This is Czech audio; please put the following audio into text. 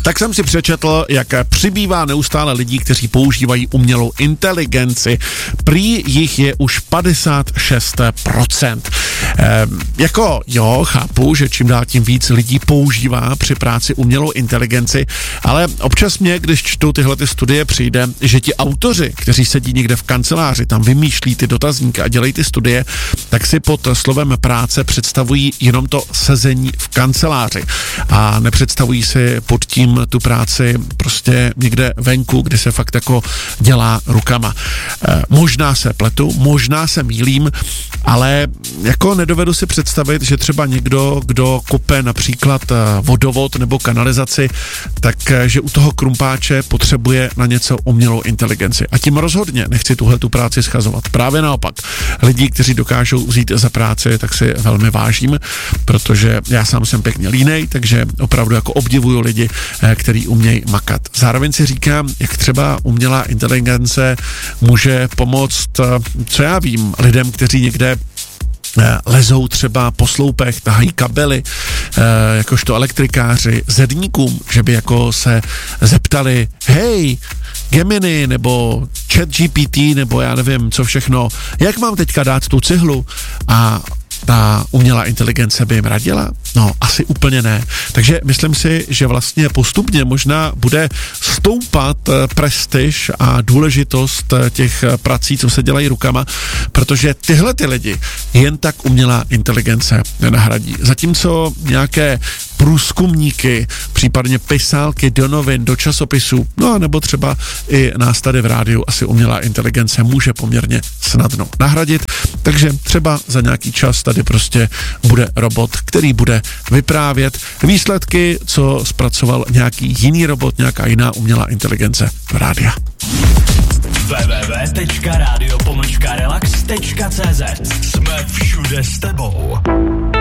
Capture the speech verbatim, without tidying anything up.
tak jsem si přečetl, jak přibývá neustále lidí, kteří používají umělou inteligenci. Prý jich je už padesát šest procent. E, jako jo, chápu, že čím dál tím víc lidí používá při práci umělou inteligenci, ale občas mě, když čtu tyhle ty studie, přijde, že ti autoři, kteří sedí někde v kanceláři, tam vymýšlí ty dotazníky a dělají ty studie, tak si pod slovem práce představují jenom to sezení v kanceláři a nepředstavují si pod tím tu práci prostě někde venku, kde se fakt jako dělá rukama. E, možná se pletu, možná se mýlím, ale jako nedovedu si představit, že třeba někdo, kdo kope například vodovod nebo kanalizaci, tak že u toho krumpáče potřebuje na něco umělou inteligenci. A tím rozhodně nechci tuhle tu práci schazovat. Právě naopak. Lidí, kteří dokážou vzít za práci, tak si velmi vážím, protože já sám jsem pěkně línej, takže opravdu jako obdivuju lidi, kteří umějí makat. Zároveň si říkám, jak třeba umělá inteligence může pomoct, co já vím, lidem, kteří někde lezou třeba po sloupech, tahají kabely, e, jakožto elektrikáři, zedníkům, že by jako se zeptali, hej, Gemini nebo ChatGPT nebo já nevím, co všechno, jak mám teďka dát tu cihlu a ta umělá inteligence by jim radila? No, asi úplně ne. Takže myslím si, že vlastně postupně možná bude stoupat prestiž a důležitost těch prací, co se dělají rukama, protože tyhle ty lidi jen tak umělá inteligence nenahradí. Zatímco nějaké průzkumníky, případně pisálky do novin, do časopisů, no nebo třeba i nás tady v rádiu asi umělá inteligence může poměrně snadno nahradit, takže třeba za nějaký čas tady prostě bude robot, který bude vyprávět výsledky, co zpracoval nějaký jiný robot, nějaká jiná umělá inteligence v rádia. w w w tečka radio pomlčka relax tečka cé zet. Jsme všude s tebou.